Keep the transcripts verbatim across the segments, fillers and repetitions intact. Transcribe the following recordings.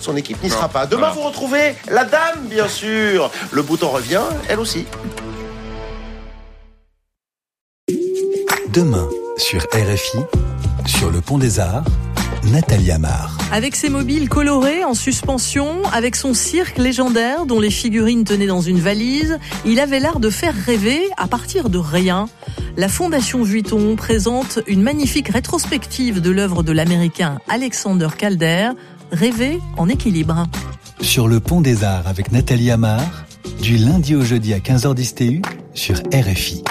son équipe n'y sera pas. Demain, vous retrouvez la dame, bien sûr. Le bouton revient, elle aussi. Demain, sur R F I, sur le Pont des Arts, Nathalie Amar. Avec ses mobiles colorés en suspension, avec son cirque légendaire dont les figurines tenaient dans une valise, il avait l'art de faire rêver à partir de rien. La Fondation Vuitton présente une magnifique rétrospective de l'œuvre de l'Américain Alexander Calder, Rêver en équilibre. Sur le Pont des Arts avec Nathalie Amar, du lundi au jeudi à quinze heures dix T U sur R F I.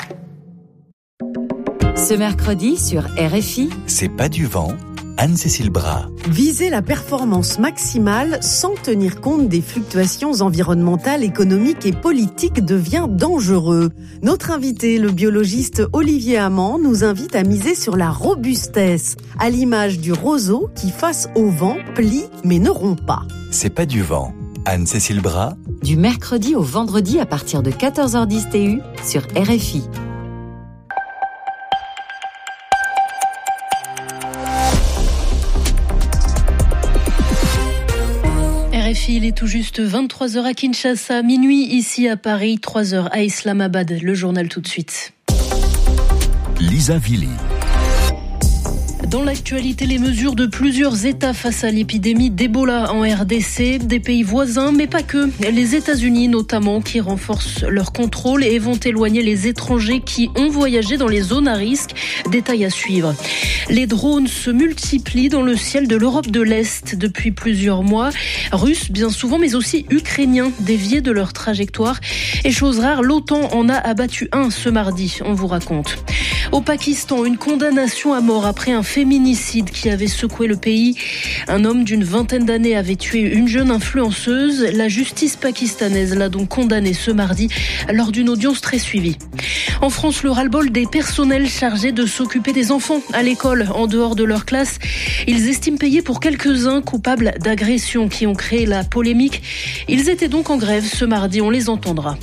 Ce mercredi sur R F I, C'est pas du vent, Anne-Cécile Bras. Viser la performance maximale sans tenir compte des fluctuations environnementales, économiques et politiques devient dangereux. Notre invité, le biologiste Olivier Amand, nous invite à miser sur la robustesse, à l'image du roseau qui, face au vent, plie mais ne rompt pas. C'est pas du vent, Anne-Cécile Bras. du mercredi au vendredi à partir de quatorze heures dix T U sur R F I. R F I, il est tout juste vingt-trois heures à Kinshasa, minuit ici à Paris, trois heures à Islamabad. Le journal tout de suite. Lisa Vili. Dans l'actualité, les mesures de plusieurs États face à l'épidémie d'Ebola en R D C, des pays voisins, mais pas que. Les États-Unis notamment, qui renforcent leur contrôle et vont éloigner les étrangers qui ont voyagé dans les zones à risque. Détails à suivre. Les drones se multiplient dans le ciel de l'Europe de l'Est depuis plusieurs mois. Russes, bien souvent, mais aussi ukrainiens, déviés de leur trajectoire. Et chose rare, l'OTAN en a abattu un ce mardi, on vous raconte. Au Pakistan, une condamnation à mort après un féminicide qui avait secoué le pays. Un homme d'une vingtaine d'années avait tué une jeune influenceuse. La justice pakistanaise l'a donc condamné ce mardi lors d'une audience très suivie. En France, le ras-le-bol des personnels chargés de s'occuper des enfants à l'école en dehors de leur classe. Ils estiment payer pour quelques-uns coupables d'agressions qui ont créé la polémique. Ils étaient donc en grève ce mardi, on les entendra.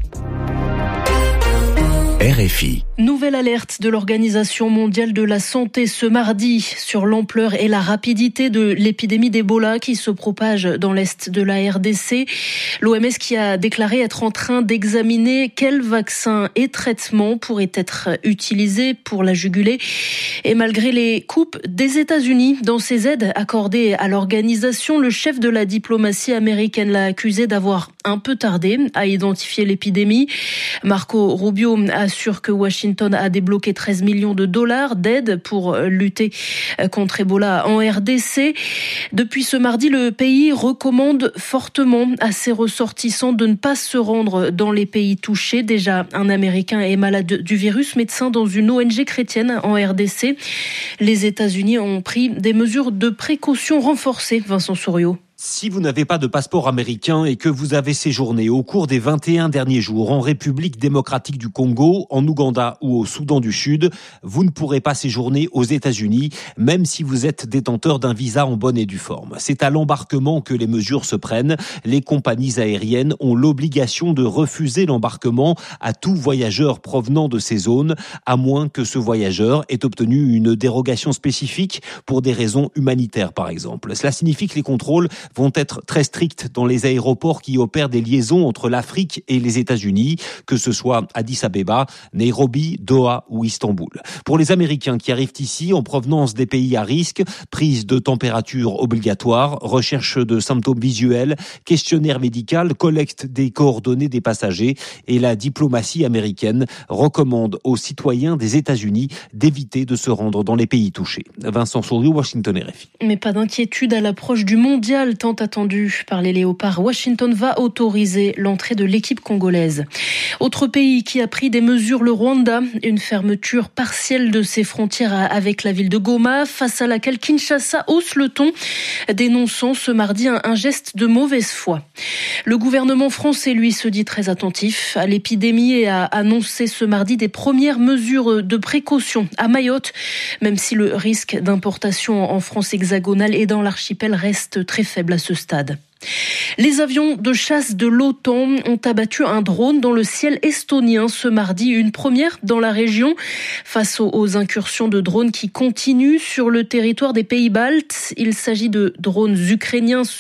R F I. Nouvelle alerte de l'Organisation mondiale de la santé ce mardi sur l'ampleur et la rapidité de l'épidémie d'Ebola qui se propage dans l'est de la R D C. L'O M S qui a déclaré être en train d'examiner quels vaccins et traitements pourraient être utilisés pour la juguler. Et malgré les coupes des États-Unis dans ses aides accordées à l'organisation, le chef de la diplomatie américaine l'a accusé d'avoir un peu tardé à identifier l'épidémie. Marco Rubio assure que Washington a débloqué treize millions de dollars d'aide pour lutter contre Ebola en R D C. Depuis ce mardi, le pays recommande fortement à ses ressortissants de ne pas se rendre dans les pays touchés. Déjà, un Américain est malade du virus, médecin dans une O N G chrétienne en R D C. Les États-Unis ont pris des mesures de précaution renforcées, Vincent Souriau. Si vous n'avez pas de passeport américain et que vous avez séjourné au cours des vingt et un derniers jours en République démocratique du Congo, en Ouganda ou au Soudan du Sud, vous ne pourrez pas séjourner aux États-Unis, même si vous êtes détenteur d'un visa en bonne et due forme. C'est à l'embarquement que les mesures se prennent. Les compagnies aériennes ont l'obligation de refuser l'embarquement à tout voyageur provenant de ces zones, à moins que ce voyageur ait obtenu une dérogation spécifique pour des raisons humanitaires, par exemple. Cela signifie que les contrôles vont être très stricts dans les aéroports qui opèrent des liaisons entre l'Afrique et les États-Unis, que ce soit Addis Abeba, Nairobi, Doha ou Istanbul. Pour les Américains qui arrivent ici en provenance des pays à risque, prise de température obligatoire, recherche de symptômes visuels, questionnaire médical, collecte des coordonnées des passagers et la diplomatie américaine recommande aux citoyens des États-Unis d'éviter de se rendre dans les pays touchés. Vincent Souriau, Washington, R F I. Mais pas d'inquiétude à l'approche du mondial tant attendu par les Léopards. Washington va autoriser l'entrée de l'équipe congolaise. Autre pays qui a pris des mesures, le Rwanda. Une fermeture partielle de ses frontières avec la ville de Goma, face à laquelle Kinshasa hausse le ton, dénonçant ce mardi un, un geste de mauvaise foi. Le gouvernement français, lui, se dit très attentif à l'épidémie et a annoncé ce mardi des premières mesures de précaution à Mayotte, même si le risque d'importation en France hexagonale et dans l'archipel reste très faible à ce stade. Les avions de chasse de l'OTAN ont abattu un drone dans le ciel estonien ce mardi, une première dans la région face aux, aux incursions de drones qui continuent sur le territoire des pays baltes. Il s'agit de drones ukrainiens